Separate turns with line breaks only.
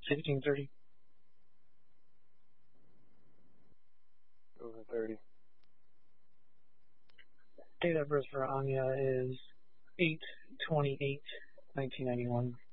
1630.
Over 30.
Date of birth for Anya is 8/28/1991.